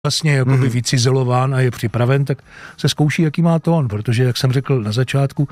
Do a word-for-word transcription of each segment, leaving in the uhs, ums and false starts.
vlastně jakoby mm. vycizelován a je připraven, tak se zkouší, jaký má tón, protože, jak jsem řekl na začátku,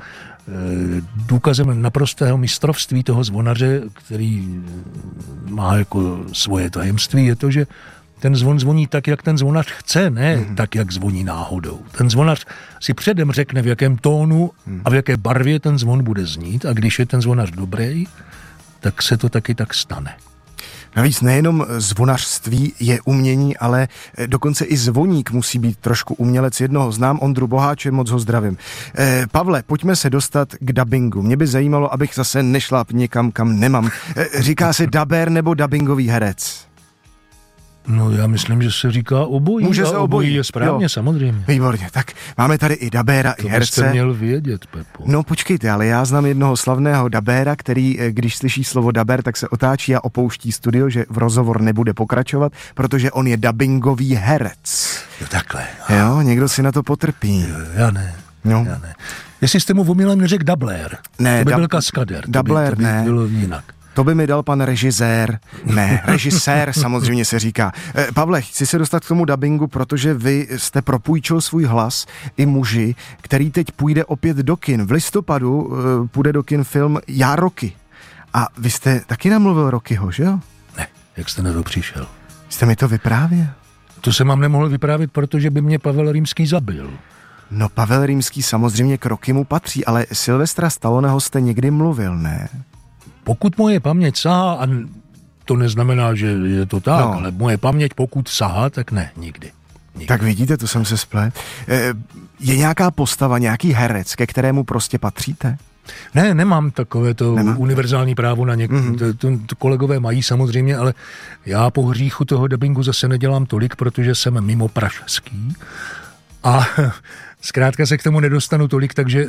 důkazem naprostého mistrovství toho zvonaře, který má jako svoje tajemství, je to, že ten zvon zvoní tak, jak ten zvonař chce, ne mm. tak, jak zvoní náhodou. Ten zvonař si předem řekne, v jakém tónu mm. a v jaké barvě ten zvon bude znít, a když je ten zvonař dobrý, tak se to taky tak stane. Navíc nejenom zvonařství je umění, ale dokonce i zvoník musí být trošku umělec. Jednoho znám, Ondru Boháče, moc ho zdravím. Eh, Pavle, pojďme se dostat k dabingu. Mě by zajímalo, abych zase nešláp někam, kam nemám. Eh, říká se dabér nebo dabingový herec? No, já myslím, že se říká obojí. Může se obojí. Obojí je správně, jo. Samozřejmě. Výborně, tak máme tady i dabéra, to i herce. To byste měl vědět, Pepo. No počkejte, ale já znám jednoho slavného dabéra, který, když slyší slovo dabér, tak se otáčí a opouští studio, že v rozhovor nebude pokračovat, protože on je dabingový herec. Jo, takhle. Jo, někdo si na to potrpí. Jo, já ne. No. Já ne. Jestli jste mu omylem neřekl dablér, ne, to by dab- byl kaskader. Dablér, to by, to by ne. bylo jinak. To by mi dal pan režisér. Ne, režisér samozřejmě se říká. Eh, Pavle, chci se dostat k tomu dabingu, protože vy jste propůjčil svůj hlas i muži, který teď půjde opět do kin. V listopadu eh, půjde do kin film Já Roky. A vy jste taky namluvil Rockyho, že jo? Ne, jak jste na to přišel? Jste mi to vyprávěl? To jsem vám nemohl vyprávět, protože by mě Pavel Rýmský zabil. No, Pavel Rýmský samozřejmě k Rockymu patří, ale Sylvestra Stalloneho jste někdy mluvil, ne? Pokud moje paměť sahá, a to neznamená, že je to tak, no. ale moje paměť pokud sahá, tak ne, nikdy. nikdy. Tak vidíte, to jsem se splet. Je nějaká postava, nějaký herec, ke kterému prostě patříte? Ne, nemám takové to Nemá. univerzální právo na něk... Mm-hmm. To, to, to kolegové mají samozřejmě, ale já po hříchu toho dabingu zase nedělám tolik, protože jsem mimo pražský a zkrátka se k tomu nedostanu tolik, takže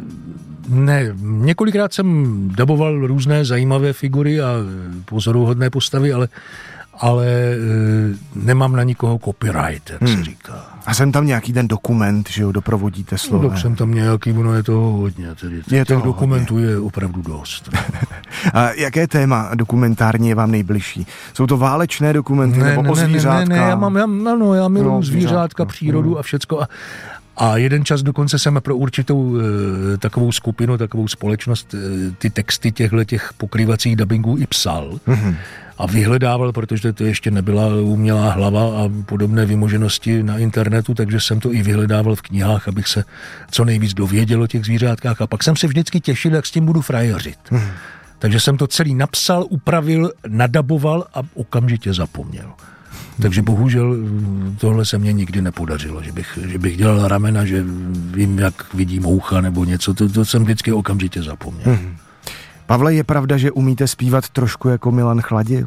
ne, několikrát jsem daboval různé zajímavé figury a pozoruhodné postavy, ale, ale e, nemám na nikoho copyright, jak hmm. se říká. A jsem tam nějaký ten dokument, že jo, doprovodíte slovo. No, jsem tam nějaký, ono je toho hodně, tedy je těch toho dokumentů hodně. Je opravdu dost. A jaké téma dokumentární je vám nejbližší? Jsou to válečné dokumenty ne, nebo ne, o zvířátka? Ne, ne, ne, já mám, já, ano, já miluji no, zvířátka, zvířátka, přírodu hmm. a všecko a A jeden čas dokonce jsem pro určitou e, takovou skupinu, takovou společnost e, ty texty těchto těch pokrývacích dabingů i psal. Mm-hmm. A vyhledával, protože to ještě nebyla umělá hlava a podobné vymoženosti na internetu, takže jsem to i vyhledával v knihách, abych se co nejvíc dověděl o těch zvířátkách. A pak jsem se vždycky těšil, jak s tím budu frajeřit. Mm-hmm. Takže jsem to celý napsal, upravil, nadaboval a okamžitě zapomněl. Takže bohužel tohle se mně nikdy nepodařilo, že bych, že bych dělal ramena, že vím, jak vidí moucha nebo něco, to, to jsem vždycky okamžitě zapomněl. Hmm. Pavle, je pravda, že umíte zpívat trošku jako Milan Chladil?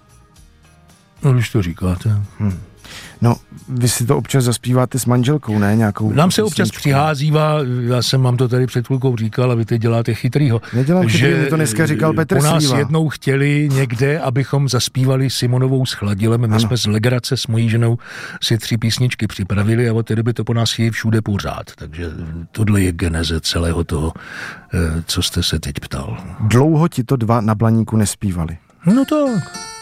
No, když to říkáte. Hmm. No, vy si to občas zaspíváte s manželkou, ne? Nějakou Nám se občas přiházívá, já jsem vám to tady před chvilkou říkal a vy teď děláte chytrýho. Nedělám chytrý, mi to dneska říkal Petr po nás Slíva. jednou chtěli někde, abychom zaspívali Simonovou s Chladilem. My ano. jsme z legrace s mojí ženou si tři písničky připravili a od té doby to po nás chtějí všude pořád. Takže tohle je geneze celého toho, co jste se teď ptal. Dlouho ti to dva na Blaníku nespívali? No tak.